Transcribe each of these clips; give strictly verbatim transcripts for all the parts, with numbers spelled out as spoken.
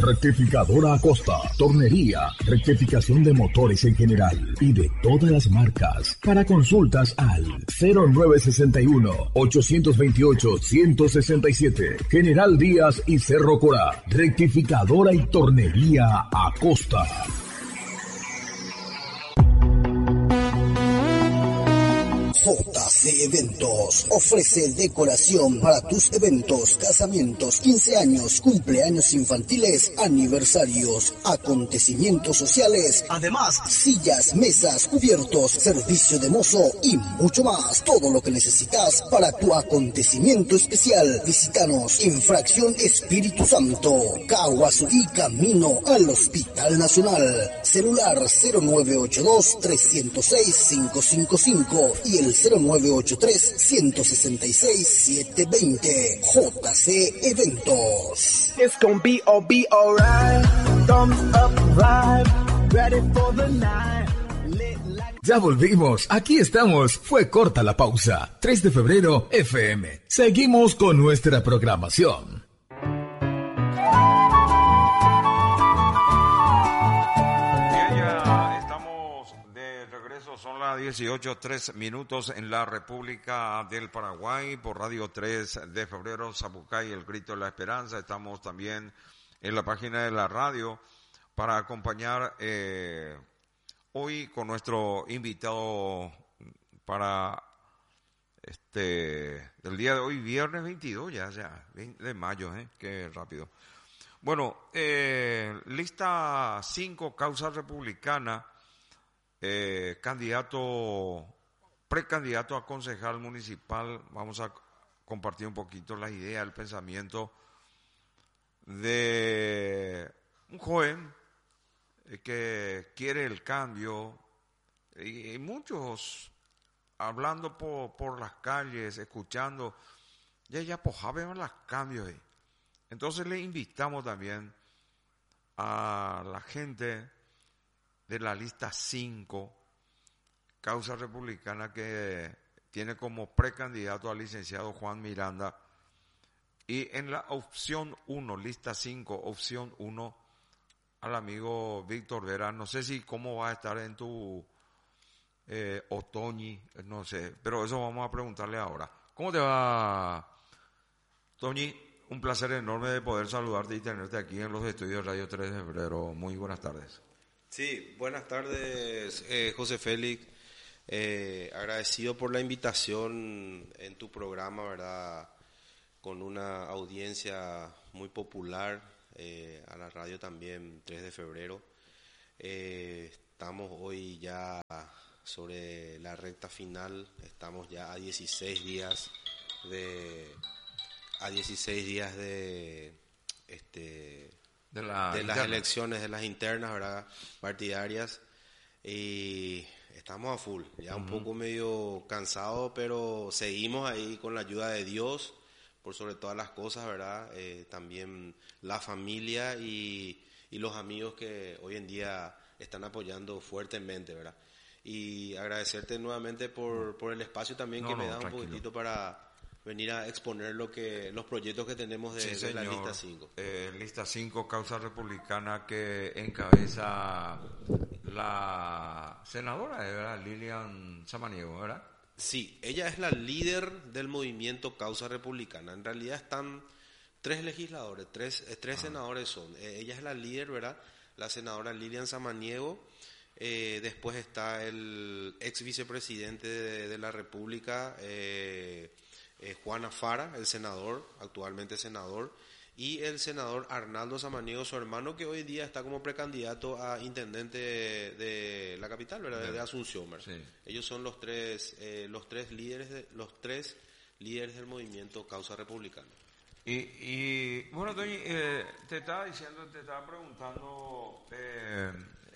Rectificadora Acosta, tornería, rectificación de motores en general y de todas las marcas. Para consultas al cero nueve seis uno, ocho dos ocho, uno seis siete. General Díaz y Cerro Corá. Rectificadora y tornería Acosta. J C Eventos ofrece decoración para tus eventos, casamientos, quince años, cumpleaños infantiles, aniversarios, acontecimientos sociales, además sillas, mesas, cubiertos, servicio de mozo y mucho más. Todo lo que necesitas para tu acontecimiento especial. Visítanos en Fracción Espíritu Santo, Caguazulí, camino al Hospital Nacional. Celular cero nueve ocho dos, tres cero seis, cinco cinco cinco y el cero nueve ocho tres, uno seis seis, siete dos cero. J C Eventos. It's gonna be all be alright. Thumbs up vibe. Ready for the night. Ya volvimos, aquí estamos, fue corta la pausa. tres de febrero, F M. Seguimos con nuestra programación. Son las dieciocho, tres minutos en la República del Paraguay por Radio tres de febrero, Zapucay, El Grito de la Esperanza. Estamos también en la página de la radio para acompañar eh, hoy con nuestro invitado para este el día de hoy, viernes veintidós, ya, ya, de mayo, ¿eh? Qué rápido. Bueno, eh, lista cinco, causa republicana. Eh, candidato, precandidato a concejal municipal. Vamos a compartir un poquito las ideas, el pensamiento de un joven eh, que quiere el cambio y, y muchos hablando por, por las calles, escuchando, ya ya pojaban los cambios ahí. Entonces le invitamos también a la gente de la lista cinco, causa republicana, que tiene como precandidato al licenciado Juan Miranda, y en la opción uno, lista cinco, opción uno, al amigo Víctor Vera. No sé si cómo va a estar en tu eh, Otoñi, no sé, pero eso vamos a preguntarle ahora. ¿Cómo te va, Toñi? Un placer enorme de poder saludarte y tenerte aquí en los estudios de Radio tres de febrero. Muy buenas tardes. Sí, buenas tardes, eh, José Félix. Eh, agradecido por la invitación en tu programa, ¿verdad? Con una audiencia muy popular, eh, a la radio también, tres de febrero. Eh, estamos hoy ya sobre la recta final, estamos ya a dieciséis días de a dieciséis días de este de, la de las elecciones, de las internas, ¿verdad? Partidarias, y estamos a full, ya uh-huh. un poco medio cansado, pero seguimos ahí con la ayuda de Dios, por sobre todas las cosas, ¿verdad? Eh, también la familia y, y los amigos que hoy en día están apoyando fuertemente, ¿verdad? Y agradecerte nuevamente por, por el espacio también, no, que no, me da tranquilo. Un poquitito para venir a exponer lo que los proyectos que tenemos de, sí, de la lista cinco. Eh, lista cinco, causa republicana, que encabeza la senadora, ¿verdad? Lilian Samaniego, ¿verdad? Sí, ella es la líder del movimiento Causa Republicana. En realidad están tres legisladores, tres, tres ah. senadores son. Eh, ella es la líder, ¿verdad? La senadora Lilian Samaniego. Eh, después está el ex vicepresidente de, de la República, eh, eh, Juan Afara, el senador, actualmente senador, y el senador Arnaldo Samaniego, su hermano, que hoy día está como precandidato a intendente de, de la capital, ¿verdad? De Asunción, ¿verdad? Sí. Ellos son los tres, eh, los tres líderes, de, los tres líderes del movimiento Causa Republicana. Y, y bueno, Toñi, eh, te estaba diciendo, te estaba preguntando, eh,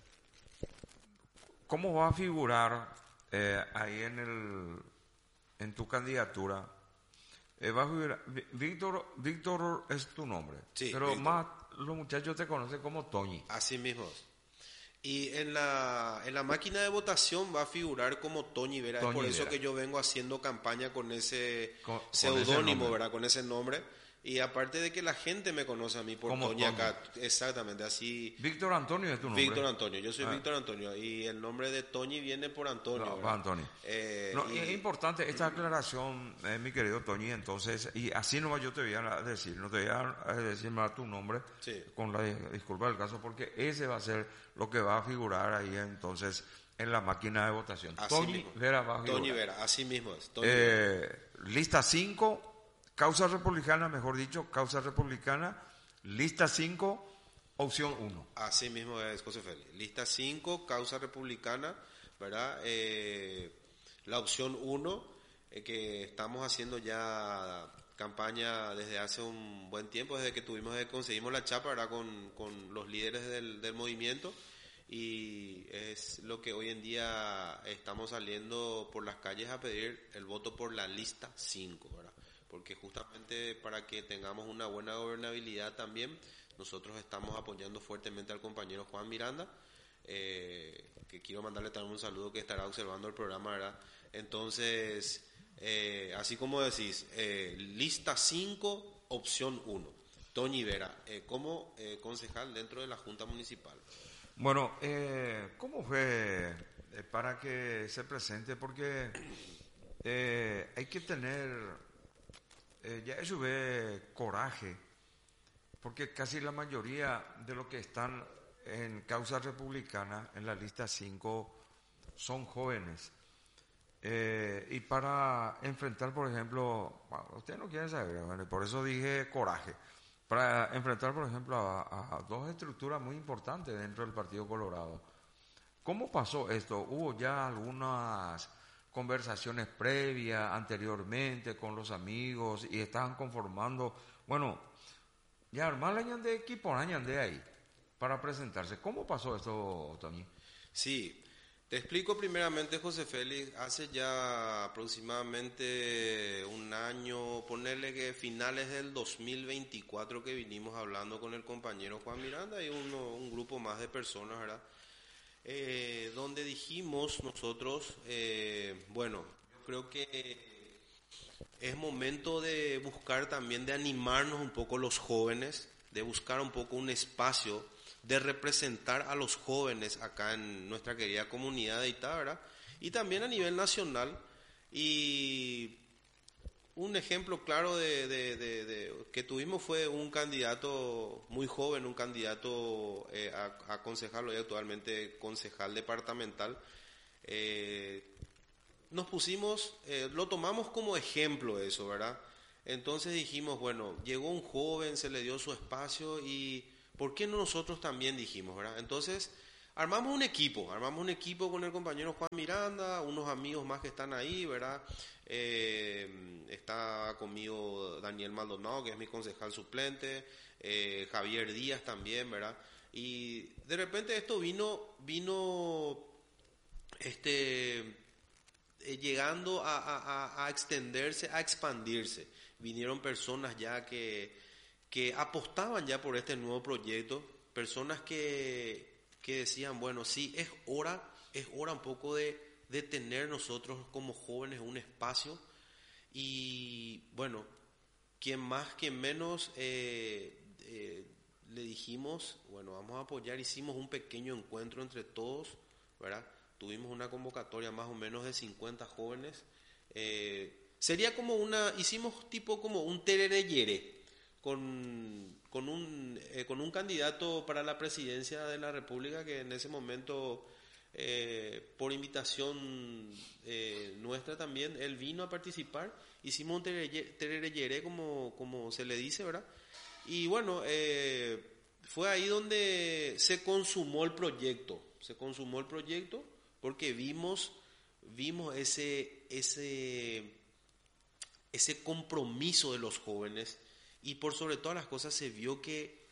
¿cómo va a figurar eh, ahí en el, en tu candidatura? Eh, va a figurar, Víctor, Víctor es tu nombre, sí, pero Víctor. Más los muchachos te conocen como Toñi. Así mismo. Y en la en la máquina de votación va a figurar como Toñi Vera. Toñi es por Vera. Eso que yo vengo haciendo campaña con ese con, seudónimo, con ¿verdad? Con ese nombre. Y aparte de que la gente me conoce a mí por Como Toñi Toñi. acá, exactamente, así. Víctor Antonio es tu nombre. Víctor Antonio, yo soy Ah. Víctor Antonio y el nombre de Toñi viene por Antonio. No, ¿verdad? va, Antonio. Eh, No, y- es importante esta aclaración, eh, mi querido Toñi, entonces, y así nomás yo te voy a decir, no te voy a decir más tu nombre, Sí. con la disculpa del caso, porque ese va a ser lo que va a figurar ahí entonces en la máquina de votación. Así Toñi mismo. Vera va a figurar. Toñi Vera, así mismo es. Toñi Vera. Eh, lista cinco, causa republicana, mejor dicho, causa republicana, lista cinco, opción uno. Así mismo es, José Félix. Lista cinco, causa republicana, ¿verdad? Eh, la opción uno, eh, que estamos haciendo ya campaña desde hace un buen tiempo, desde que tuvimos, desde que conseguimos la chapa, ¿verdad? Con, con los líderes del, del movimiento. Y es lo que hoy en día estamos saliendo por las calles a pedir el voto por la lista cinco, ¿verdad? Porque justamente para que tengamos una buena gobernabilidad también, nosotros estamos apoyando fuertemente al compañero Juan Miranda, eh, que quiero mandarle también un saludo, que estará observando el programa, ¿verdad? Entonces, eh, así como decís, eh, lista cinco, opción uno, Toñi Vera, eh, como eh, concejal dentro de la Junta Municipal. Bueno, eh, ¿cómo fue eh, para que se presente? Porque eh, hay que tener, eh, ya eso ve coraje, porque casi la mayoría de los que están en causa republicana, en la lista cinco, son jóvenes. Eh, y para enfrentar, por ejemplo, bueno, ustedes no quieren saber, bueno, por eso dije coraje, para enfrentar, por ejemplo, a, a dos estructuras muy importantes dentro del Partido Colorado. ¿Cómo pasó esto? ¿Hubo ya algunas conversaciones previas anteriormente con los amigos y estaban conformando, bueno, ya armar de equipo de ahí para presentarse? ¿Cómo pasó esto, Tony? Sí, te explico primeramente, José Félix. Hace ya aproximadamente un año, ponerle que finales del dos mil veinticuatro, que vinimos hablando con el compañero Juan Miranda y uno, un grupo más de personas, ¿verdad? Eh, donde dijimos nosotros, eh, bueno, yo creo que es momento de buscar también, de animarnos un poco los jóvenes, de buscar un poco un espacio, de representar a los jóvenes acá en nuestra querida comunidad de Itá, ¿verdad? Y también a nivel nacional. Y un ejemplo claro de, de, de, de que tuvimos fue un candidato muy joven, un candidato eh, a, a concejal, hoy actualmente concejal departamental. Eh, nos pusimos, eh, lo tomamos como ejemplo eso, ¿verdad? Entonces dijimos, bueno, llegó un joven, se le dio su espacio y ¿por qué no nosotros también dijimos, verdad? Entonces armamos un equipo, armamos un equipo con el compañero Juan Miranda, unos amigos más que están ahí, ¿verdad? Eh, está conmigo Daniel Maldonado, que es mi concejal suplente, eh, Javier Díaz también, ¿verdad? Y de repente esto vino, vino, este, eh, llegando a, a, a extenderse, a expandirse. Vinieron personas ya que, que apostaban ya por este nuevo proyecto, personas que, que decían, bueno, sí, es hora, es hora un poco de, de tener nosotros como jóvenes un espacio. Y bueno, quien más, quien menos, eh, eh, le dijimos, bueno, vamos a apoyar, hicimos un pequeño encuentro entre todos, ¿verdad? Tuvimos una convocatoria más o menos de cincuenta jóvenes. Eh, sería como una, hicimos tipo como un terereyere con, con, un, eh, con un candidato para la presidencia de la República que en ese momento, eh, por invitación eh, nuestra también, él vino a participar. Hicimos un terereyere, como, como se le dice, ¿verdad? Y bueno, eh, fue ahí donde se consumó el proyecto, se consumó el proyecto porque vimos, vimos ese, ese, ese compromiso de los jóvenes y por sobre todas las cosas se vio que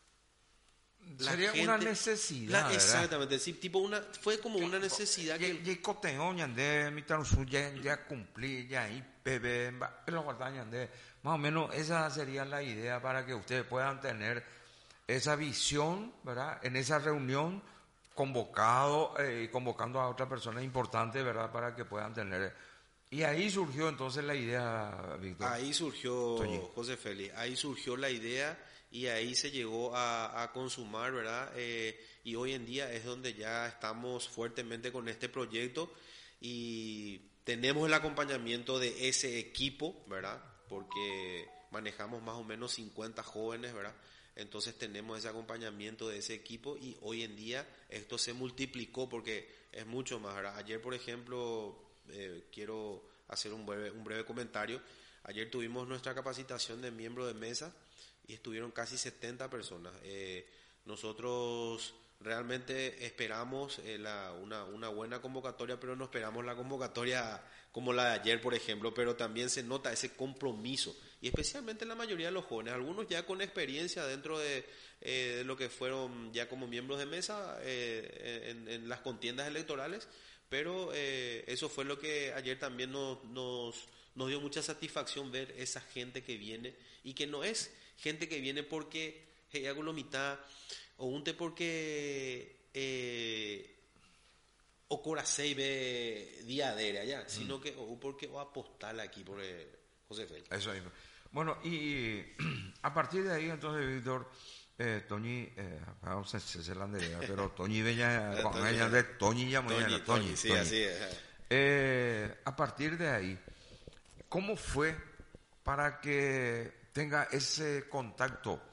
la sería gente, una necesidad, la, ¿verdad? Exactamente, sí, tipo una, fue como una necesidad que... Ya coteó ñandé, mi tarusu ya ya cumplí, ya ahí bebé, lo guardan ñandé. Más o menos esa sería la idea para que ustedes puedan tener esa visión, ¿verdad? En esa reunión convocado, eh, convocando a otras personas importantes, ¿verdad? Para que puedan tener Y ahí surgió entonces la idea, Víctor. Ahí surgió, Toñi. José Félix, ahí surgió la idea y ahí se llegó a, a consumar, ¿verdad? Eh, y hoy en día es donde ya estamos fuertemente con este proyecto y tenemos el acompañamiento de ese equipo, ¿verdad? Porque manejamos más o menos cincuenta jóvenes, ¿verdad? Entonces tenemos ese acompañamiento de ese equipo y hoy en día esto se multiplicó porque es mucho más, ¿verdad? Ayer, por ejemplo, eh, quiero hacer un breve, un breve comentario. Ayer tuvimos nuestra capacitación de miembro de mesa y estuvieron casi setenta personas. Eh, nosotros realmente esperamos eh, la, una, una buena convocatoria, pero no esperamos la convocatoria como la de ayer, por ejemplo, pero también se nota ese compromiso, y especialmente en la mayoría de los jóvenes, algunos ya con experiencia dentro de, eh, de lo que fueron ya como miembros de mesa eh, en, en las contiendas electorales, pero eh, eso fue lo que ayer también nos, nos, nos dio mucha satisfacción ver esa gente que viene, y que no es gente que viene porque hey, hago la mitad, o unte porque eh, o coraceibe día de allá, sino mm. que o porque o apostar aquí por eh, José Félix. Eso mismo. Bueno, y a partir de ahí entonces, Víctor, eh, Toñi, eh, vamos a hacer la andrea, pero Toñi Bella, con ella de Toñi ya muy Toñi, Toñi, sí, así es. Eh, a partir de ahí, ¿cómo fue para que tenga ese contacto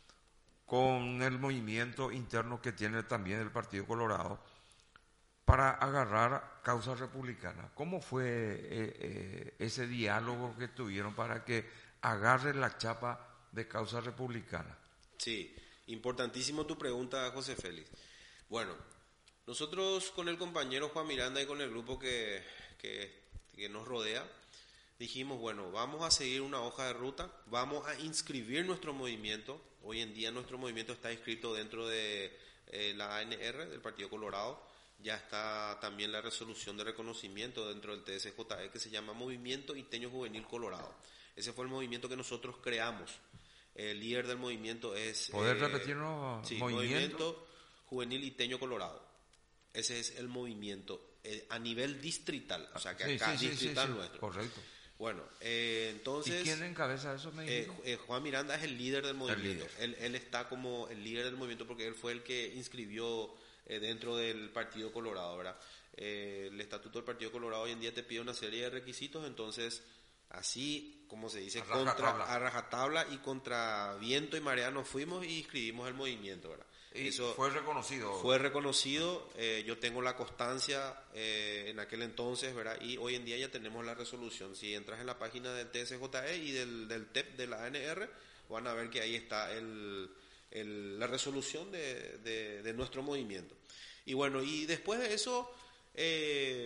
con el movimiento interno que tiene también el Partido Colorado para agarrar causa republicana? ¿Cómo fue eh, eh, ese diálogo que tuvieron para que agarre la chapa de causa republicana? Sí, importantísimo tu pregunta, José Félix. Bueno, nosotros con el compañero Juan Miranda y con el grupo que, que, que nos rodea, dijimos, bueno, vamos a seguir una hoja de ruta, vamos a inscribir nuestro movimiento. Hoy en día nuestro movimiento está inscrito dentro de eh, la A N R, del Partido Colorado. Ya está también la resolución de reconocimiento dentro del T S J E que se llama Movimiento Iteño Juvenil Colorado. Ese fue el movimiento que nosotros creamos. El líder del movimiento es... ¿Poder eh, repetirnos? Sí, ¿Movimiento? Movimiento Juvenil Iteño Colorado. Ese es el movimiento eh, a nivel distrital, o sea que sí, acá sí, distrital sí, sí, nuestro. Correcto. Bueno, eh, entonces... ¿Y quién encabeza eso? Me eh, eh, Juan Miranda es el líder del movimiento. líder. Él, él está como el líder del movimiento porque él fue el que inscribió eh, dentro del Partido Colorado, ¿verdad? Eh, el estatuto del Partido Colorado hoy en día te pide una serie de requisitos, entonces así, como se dice, a contra, rajatabla. a rajatabla y contra viento y marea nos fuimos y inscribimos el movimiento, ¿verdad? Y Eso fue reconocido. Fue reconocido, eh, yo tengo la constancia eh, en aquel entonces, ¿verdad? Y hoy en día ya tenemos la resolución. Si entras en la página del T S J E y del, del T E P de la A N R, van a ver que ahí está el, el, la resolución de, de, de nuestro movimiento. Y bueno, y después de eso... Eh,